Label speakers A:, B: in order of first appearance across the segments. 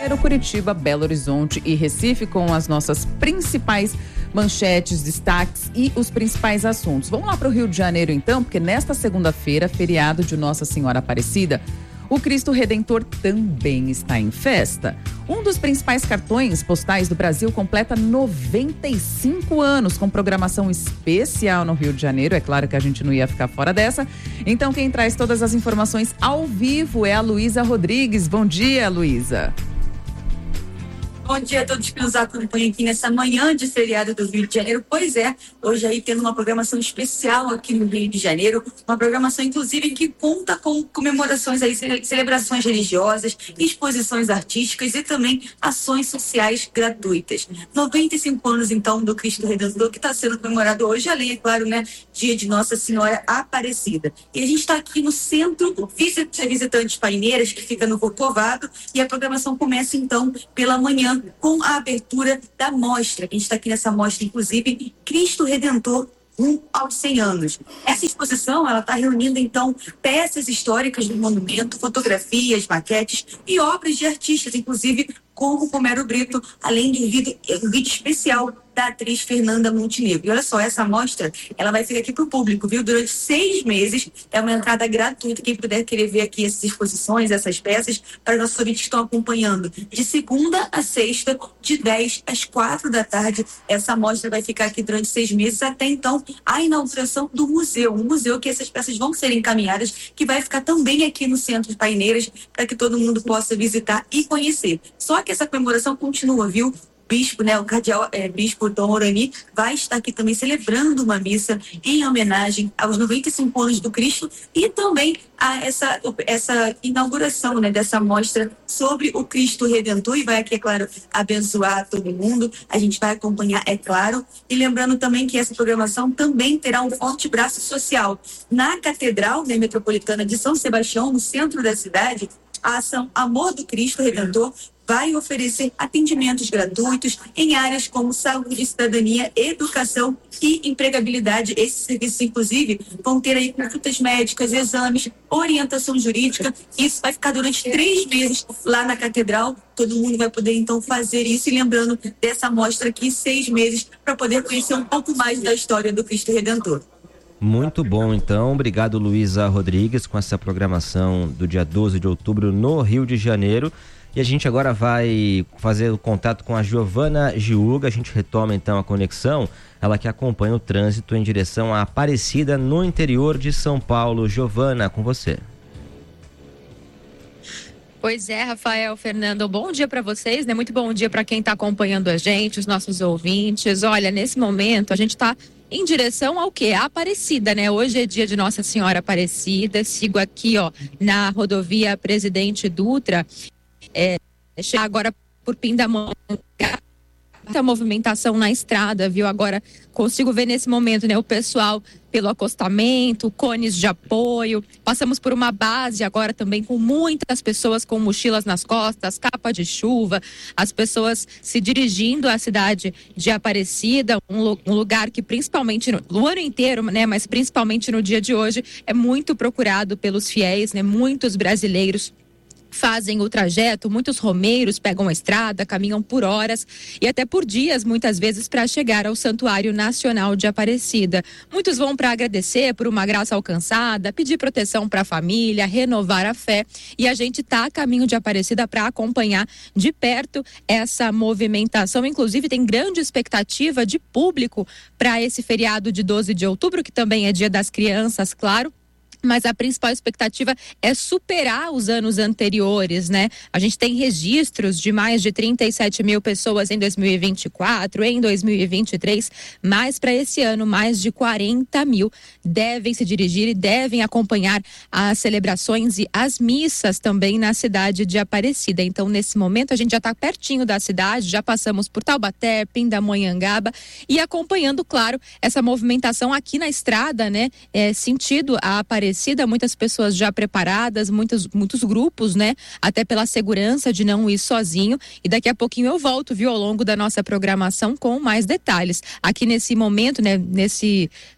A: Curitiba, Belo Horizonte e Recife, com as nossas principais manchetes, destaques e os principais assuntos. Vamos lá para o Rio de Janeiro então, porque nesta segunda-feira, feriado de Nossa Senhora Aparecida, o Cristo Redentor também está em festa. Um dos principais cartões postais do Brasil completa 95 anos, com programação especial no Rio de Janeiro. É claro que a gente não ia ficar fora dessa. Então, quem traz todas as informações ao vivo é a Luísa Rodrigues. Bom dia, Luísa.
B: Bom dia a todos que nos acompanham aqui nessa manhã de feriado do Rio de Janeiro. Pois é, hoje aí tendo uma programação especial aqui no Rio de Janeiro, uma programação inclusive que conta com comemorações aí, celebrações religiosas, exposições artísticas e também ações sociais gratuitas. 95 anos então do Cristo Redentor, que está sendo comemorado hoje, além, é claro, né, dia de Nossa Senhora Aparecida. E a gente está aqui no Centro Visitantes Paineiras, que fica no Corcovado, e a programação começa então pela manhã, com a abertura da mostra. A gente está aqui nessa mostra, inclusive, Cristo Redentor, aos 100 anos. Essa exposição, ela está reunindo, então, peças históricas do monumento, fotografias, maquetes e obras de artistas, inclusive como Romero Brito, além de um vídeo especial da atriz Fernanda Montenegro. E olha só, essa mostra, ela vai ficar aqui para o público, viu? Durante 6 meses, é uma entrada gratuita. Quem puder querer ver aqui essas exposições, essas peças, para os nossos ouvintes que estão acompanhando, de segunda a sexta, de 10 às 4 da tarde, essa mostra vai ficar aqui durante 6 meses, até então a inauguração do museu. Um museu que essas peças vão ser encaminhadas, que vai ficar também aqui no Centro de Paineiras, para que todo mundo possa visitar e conhecer. Só que essa comemoração continua, viu? Bispo, né, o cardeal Bispo Dom Orani vai estar aqui também celebrando uma missa em homenagem aos 95 anos do Cristo e também a essa inauguração, né, dessa mostra sobre o Cristo Redentor, e vai aqui, é claro, abençoar todo mundo. A gente vai acompanhar, é claro, e lembrando também que essa programação também terá um forte braço social. Na Catedral, né, Metropolitana de São Sebastião, no centro da cidade, a ação Amor do Cristo Redentor vai oferecer atendimentos gratuitos em áreas como saúde, cidadania, educação e empregabilidade. Esses serviços, inclusive, vão ter aí consultas médicas, exames, orientação jurídica. Isso vai ficar durante 3 meses lá na Catedral. Todo mundo vai poder, então, fazer isso. E lembrando dessa mostra aqui, 6 meses, para poder conhecer um pouco mais da história do Cristo Redentor.
C: Muito bom, então. Obrigado, Luísa Rodrigues, com essa programação do dia 12 de outubro no Rio de Janeiro. E a gente agora vai fazer o contato com a Giovana Giuga. A gente retoma então a conexão, ela que acompanha o trânsito em direção à Aparecida, no interior de São Paulo. Giovana, com você.
D: Pois é, Rafael, Fernando, bom dia para vocês, né? Muito bom dia para quem está acompanhando a gente, os nossos ouvintes. Olha, nesse momento a gente está em direção ao quê? A Aparecida, né? Hoje é dia de Nossa Senhora Aparecida. Sigo aqui, ó, na rodovia Presidente Dutra. Chegar agora por Pindamonhangaba, muita movimentação na estrada, viu? Agora consigo ver nesse momento, né, o pessoal pelo acostamento, cones de apoio. Passamos por uma base agora também com muitas pessoas com mochilas nas costas, capa de chuva, as pessoas se dirigindo à cidade de Aparecida, um lugar que principalmente no ano inteiro, né, mas principalmente no dia de hoje, é muito procurado pelos fiéis, né? Muitos brasileiros fazem o trajeto, muitos romeiros pegam a estrada, caminham por horas e até por dias, muitas vezes, para chegar ao Santuário Nacional de Aparecida. Muitos vão para agradecer por uma graça alcançada, pedir proteção para a família, renovar a fé, e a gente está a caminho de Aparecida para acompanhar de perto essa movimentação. Inclusive, tem grande expectativa de público para esse feriado de 12 de outubro, que também é Dia das Crianças, claro. Mas a principal expectativa é superar os anos anteriores, né? A gente tem registros de mais de 37 mil pessoas em 2024, em 2023, mas para esse ano mais de 40 mil devem se dirigir e devem acompanhar as celebrações e as missas também na cidade de Aparecida. Então, nesse momento, a gente já está pertinho da cidade, já passamos por Taubaté, Pindamonhangaba e acompanhando, claro, essa movimentação aqui na estrada, né? Sentido a Aparecida. Muitas pessoas já preparadas, muitos grupos, né? Até pela segurança de não ir sozinho. E daqui a pouquinho eu volto, viu, ao longo da nossa programação com mais detalhes. Aqui nesse momento, né? Nesse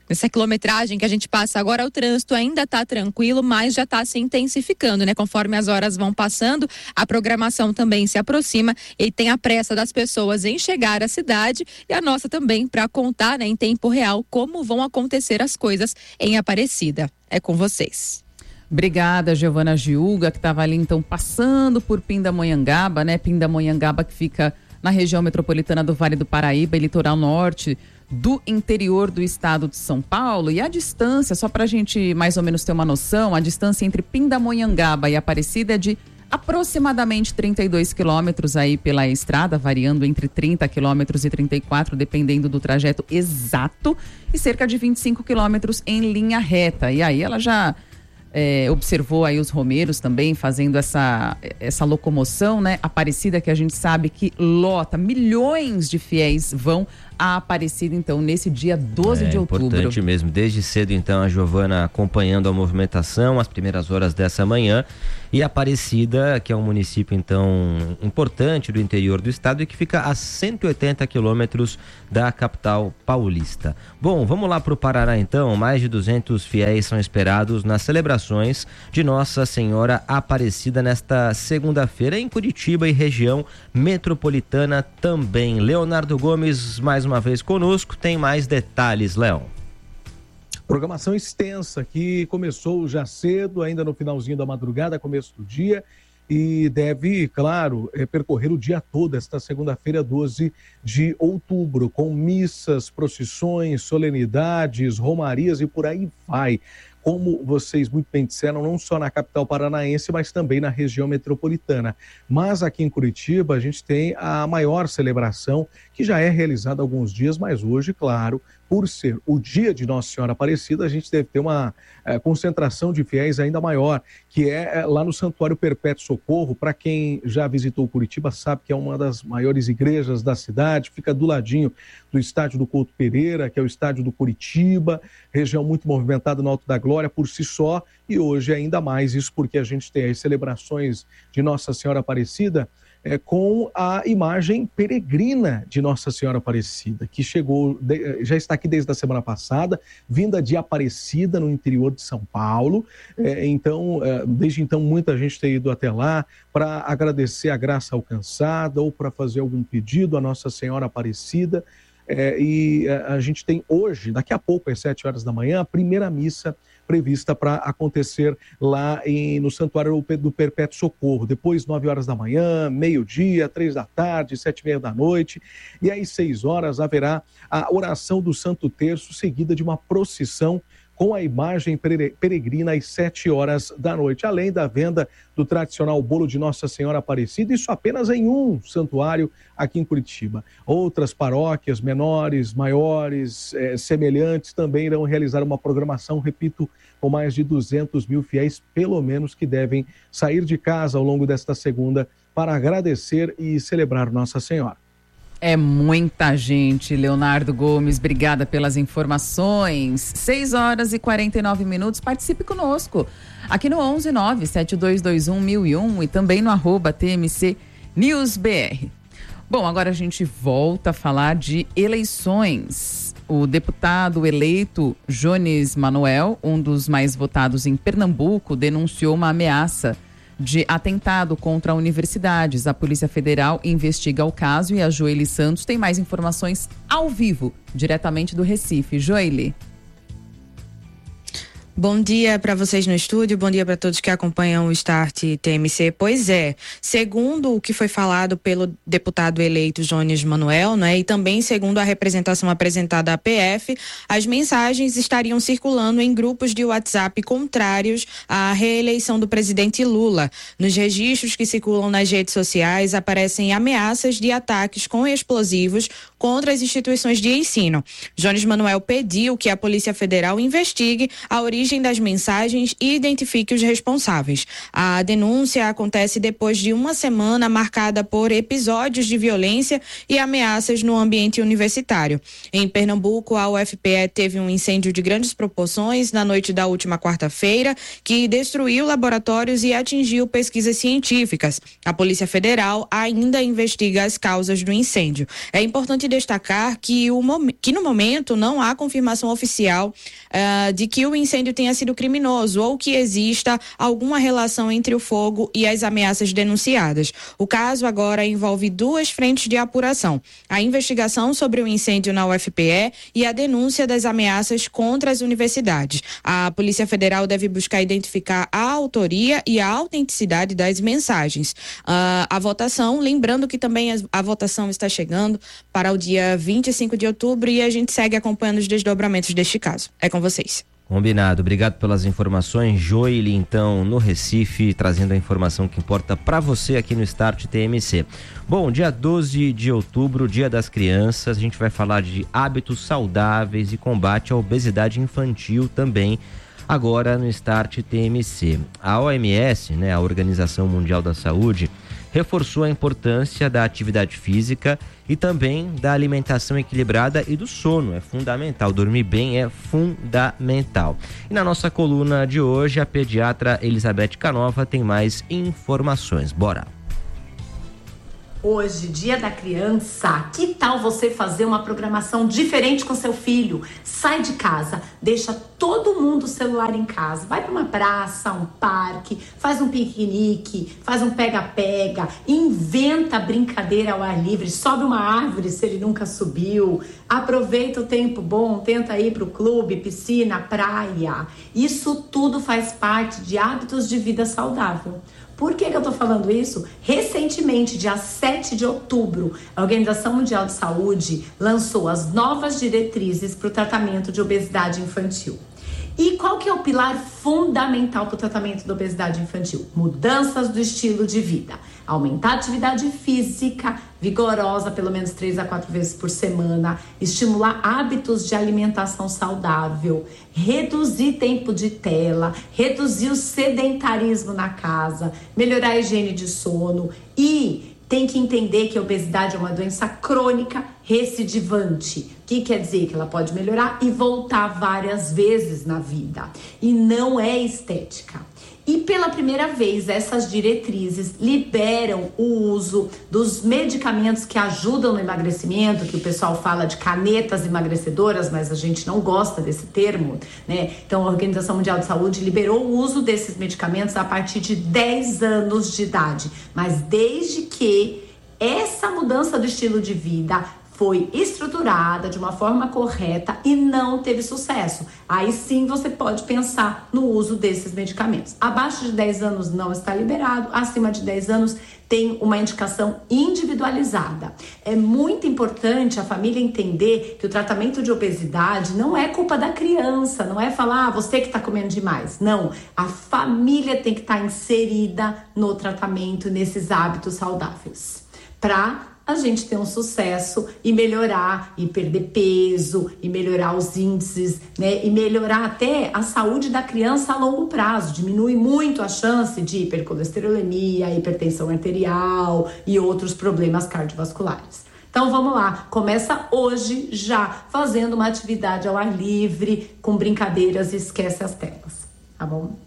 D: Nessa quilometragem que a gente passa agora, o trânsito ainda está tranquilo, mas já está se intensificando, né? Conforme as horas vão passando, a programação também se aproxima e tem a pressa das pessoas em chegar à cidade e a nossa também para contar, né, em tempo real como vão acontecer as coisas em Aparecida. É com vocês.
A: Obrigada, Giovana Giuga, que estava ali então passando por Pindamonhangaba, né? Pindamonhangaba que fica na região metropolitana do Vale do Paraíba e litoral norte do interior do estado de São Paulo. E a distância, só para a gente mais ou menos ter uma noção, a distância entre Pindamonhangaba e Aparecida é de aproximadamente 32 quilômetros aí pela estrada, variando entre 30 quilômetros e 34, dependendo do trajeto exato, e cerca de 25 quilômetros em linha reta. E aí ela já observou aí os romeiros também fazendo essa locomoção, né? Aparecida, que a gente sabe que lota, milhões de fiéis vão a Aparecida, então, nesse dia 12 de outubro.
C: Importante mesmo, desde cedo, então, a Giovana acompanhando a movimentação, as primeiras horas dessa manhã, e Aparecida, que é um município, então, importante do interior do estado e que fica a 180 quilômetros da capital paulista. Bom, vamos lá para o Paraná, então. Mais de 200 fiéis são esperados nas celebrações de Nossa Senhora Aparecida nesta segunda-feira em Curitiba e região metropolitana também. Leonardo Gomes, mais uma vez conosco, tem mais detalhes, Léo.
E: Programação extensa que começou já cedo, ainda no finalzinho da madrugada, começo do dia, e deve, claro, percorrer o dia todo, esta segunda-feira, 12 de outubro, com missas, procissões, solenidades, romarias e por aí vai. Como vocês muito bem disseram, não só na capital paranaense, mas também na região metropolitana. Mas aqui em Curitiba a gente tem a maior celebração, que já é realizada há alguns dias, mas hoje, claro, por ser o dia de Nossa Senhora Aparecida, a gente deve ter uma concentração de fiéis ainda maior, que é lá no Santuário Perpétuo Socorro. Para quem já visitou Curitiba sabe que é uma das maiores igrejas da cidade, fica do ladinho do estádio do Couto Pereira, que é o estádio do Curitiba, região muito movimentada no Alto da Glória por si só, e hoje ainda mais, isso porque a gente tem as celebrações de Nossa Senhora Aparecida com a imagem peregrina de Nossa Senhora Aparecida, que já está aqui desde a semana passada, vinda de Aparecida, no interior de São Paulo. Desde então, muita gente tem ido até lá para agradecer a graça alcançada ou para fazer algum pedido à Nossa Senhora Aparecida. E a gente tem hoje, daqui a pouco, às 7 horas da manhã, a primeira missa prevista para acontecer lá no Santuário do Perpétuo Socorro. Depois, 9 horas da manhã, meio-dia, 3 da tarde, 7h30 da noite. E às 6 horas haverá a oração do Santo Terço, seguida de uma procissão com a imagem peregrina às 7 horas da noite, além da venda do tradicional bolo de Nossa Senhora Aparecida, isso apenas em um santuário aqui em Curitiba. Outras paróquias menores, maiores, semelhantes, também irão realizar uma programação, repito, com mais de 200 mil fiéis, pelo menos, que devem sair de casa ao longo desta segunda para agradecer e celebrar Nossa Senhora.
A: É muita gente, Leonardo Gomes, obrigada pelas informações. 6 horas e 49 minutos, participe conosco aqui no 119-7221-1001 e também no @TMC_NewsBR. Bom, agora a gente volta a falar de eleições. O deputado eleito Jones Manoel, um dos mais votados em Pernambuco, denunciou uma ameaça de atentado contra universidades. A Polícia Federal investiga o caso e a Joeli Santos tem mais informações ao vivo, diretamente do Recife. Joeli.
F: Bom dia para vocês no estúdio, bom dia para todos que acompanham o Start TMC. Pois é, segundo o que foi falado pelo deputado eleito Jones Manoel, né, e também segundo a representação apresentada à PF, as mensagens estariam circulando em grupos de WhatsApp contrários à reeleição do presidente Lula. Nos registros que circulam nas redes sociais aparecem ameaças de ataques com explosivos contra as instituições de ensino. Jones Manoel pediu que a Polícia Federal investigue a origem origem das mensagens e identifique os responsáveis. A denúncia acontece depois de uma semana marcada por episódios de violência e ameaças no ambiente universitário. Em Pernambuco, a UFPE teve um incêndio de grandes proporções na noite da última quarta-feira, que destruiu laboratórios e atingiu pesquisas científicas. A Polícia Federal ainda investiga as causas do incêndio. É importante destacar que no momento não há confirmação oficial de que o incêndio tenha sido criminoso ou que exista alguma relação entre o fogo e as ameaças denunciadas. O caso agora envolve 2 frentes de apuração: a investigação sobre o incêndio na UFPE e a denúncia das ameaças contra as universidades. A Polícia Federal deve buscar identificar a autoria e a autenticidade das mensagens. A votação, lembrando que também a votação está chegando para o dia 25 de outubro e a gente segue acompanhando os desdobramentos deste caso. É com vocês.
C: Combinado. Obrigado pelas informações. Joile, então, no Recife, trazendo a informação que importa para você aqui no Start TMC. Bom, dia 12 de outubro, Dia das Crianças, a gente vai falar de hábitos saudáveis e combate à obesidade infantil também, agora no Start TMC. A OMS, a Organização Mundial da Saúde, reforçou a importância da atividade física e também da alimentação equilibrada e do sono. É fundamental, dormir bem é fundamental. E na nossa coluna de hoje, a pediatra Elizabeth Canova tem mais informações. Bora!
G: Hoje, Dia da Criança, que tal você fazer uma programação diferente com seu filho? Sai de casa, deixa todo mundo o celular em casa, vai para uma praça, um parque, faz um piquenique, faz um pega-pega, inventa brincadeira ao ar livre, sobe uma árvore se ele nunca subiu, aproveita o tempo bom, tenta ir para o clube, piscina, praia. Isso tudo faz parte de hábitos de vida saudável. Por que eu estou falando isso? Recentemente, dia 7 de outubro, a Organização Mundial de Saúde lançou as novas diretrizes para o tratamento de obesidade infantil. E qual que é o pilar fundamental para o tratamento da obesidade infantil? Mudanças do estilo de vida. Aumentar a atividade física vigorosa, pelo menos 3 a 4 vezes por semana. Estimular hábitos de alimentação saudável. Reduzir tempo de tela. Reduzir o sedentarismo na casa. Melhorar a higiene de sono. E tem que entender que a obesidade é uma doença crônica recidivante. O que quer dizer? Que ela pode melhorar e voltar várias vezes na vida. E não é estética. E pela primeira vez, essas diretrizes liberam o uso dos medicamentos que ajudam no emagrecimento, que o pessoal fala de canetas emagrecedoras, mas a gente não gosta desse termo, Então, a Organização Mundial de Saúde liberou o uso desses medicamentos a partir de 10 anos de idade. Mas desde que essa mudança do estilo de vida foi estruturada de uma forma correta e não teve sucesso, aí sim você pode pensar no uso desses medicamentos. Abaixo de 10 anos não está liberado, acima de 10 anos tem uma indicação individualizada. É muito importante a família entender que o tratamento de obesidade não é culpa da criança, não é falar, você que está comendo demais. Não, a família tem que estar inserida no tratamento, nesses hábitos saudáveis, para a gente ter um sucesso e melhorar, e perder peso, e melhorar os índices, e melhorar até a saúde da criança a longo prazo. Diminui muito a chance de hipercolesterolemia, hipertensão arterial e outros problemas cardiovasculares. Então vamos lá, começa hoje já fazendo uma atividade ao ar livre, com brincadeiras, e esquece as telas, tá bom?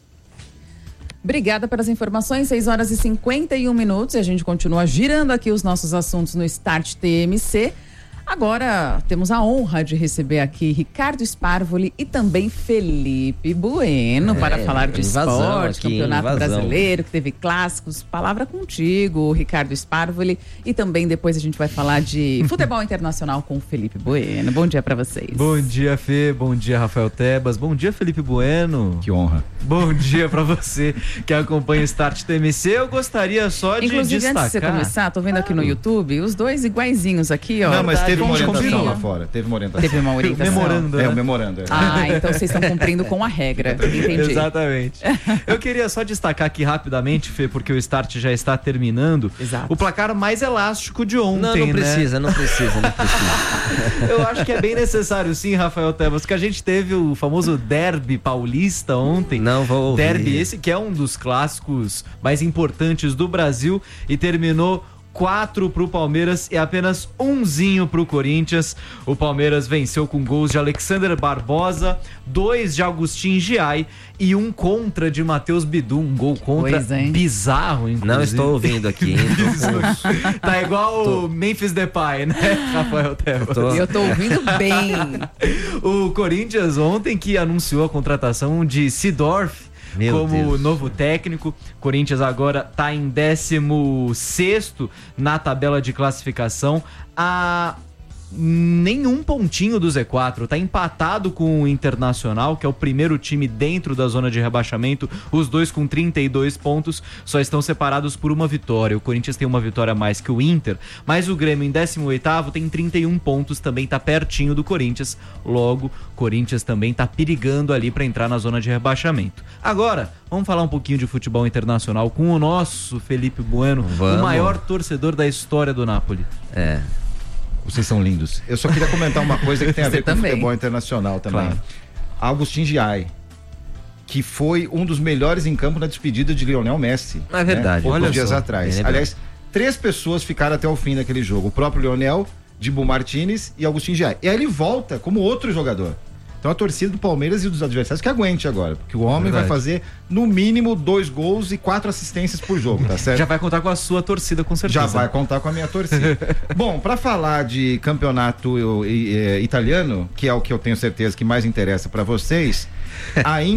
A: Obrigada pelas informações, 6h51 e a gente continua girando aqui os nossos assuntos no Start TMC. Agora temos a honra de receber aqui Ricardo Sparvoli e também Felipe Bueno para falar de esporte, campeonato brasileiro, que teve clássicos. Palavra contigo, Ricardo Sparvoli, e também depois a gente vai falar de futebol internacional com o Felipe Bueno. Bom dia para vocês.
H: Bom dia, Fê. Bom dia, Rafael Tebas. Bom dia, Felipe Bueno. Que honra. Bom dia para você que acompanha o Start TMC. Eu gostaria só de destacar...
A: Inclusive, antes de você começar, tô vendo aqui no YouTube, os dois iguaizinhos aqui, ó.
H: Não, mas teve
I: Teve uma orientação
A: confia.
I: lá fora. Teve uma orientação.
A: Teve uma orientação.
H: Memorando.
I: É,
H: né?
I: o memorando.
A: Ah, então vocês estão cumprindo com a regra. Entendi.
H: Exatamente. Eu queria só destacar aqui rapidamente, Fê, porque o Start já está terminando.
A: Exato.
H: O placar mais elástico de ontem,
C: Não precisa,
H: né?
C: não precisa.
H: Eu acho que é bem necessário sim, Rafael Tebas, que a gente teve o famoso derby paulista ontem.
C: Não vou ouvir.
H: Derby esse que é um dos clássicos mais importantes do Brasil e terminou 4 pro Palmeiras e apenas 1zinho pro Corinthians. O Palmeiras venceu com gols de Alexander Barbosa, 2 de Agustin Giai e 1 contra de Matheus Bidu, um gol contra bizarro, inclusive.
C: Não estou ouvindo aqui, hein?
H: Tá igual o Memphis Depay, né, Rafael Tebas?
A: Eu tô ouvindo bem.
H: O Corinthians ontem que anunciou a contratação de Seedorf como novo técnico. Corinthians agora está em 16º na tabela de classificação, a nenhum pontinho do Z4, tá empatado com o Internacional, que é o primeiro time dentro da zona de rebaixamento, os dois com 32 pontos, só estão separados por uma vitória. O Corinthians tem uma vitória a mais que o Inter, mas o Grêmio em 18º tem 31 pontos, também tá pertinho do Corinthians, logo Corinthians também tá perigando ali para entrar na zona de rebaixamento. Agora, vamos falar um pouquinho de futebol internacional com o nosso Felipe Bueno, o maior torcedor da história do Napoli.
C: É.
I: Vocês são lindos. Eu só queria comentar uma coisa que tem a ver com o futebol internacional também. Claro. Agustin Giai, que foi um dos melhores em campo na despedida de Lionel Messi.
C: É verdade.
I: Né? Poucos dias atrás. Aliás, 3 pessoas ficaram até o fim daquele jogo. O próprio Lionel, Dibu Martinez e Agustin Giai. E aí ele volta como outro jogador. Então a torcida do Palmeiras e dos adversários que aguente agora, porque o homem vai fazer no mínimo 2 gols e 4 assistências por jogo, tá certo?
H: Já vai contar com a sua torcida, com certeza.
I: Já vai contar com a minha torcida. Bom, para falar de campeonato italiano, que é o que eu tenho certeza que mais interessa para vocês, ainda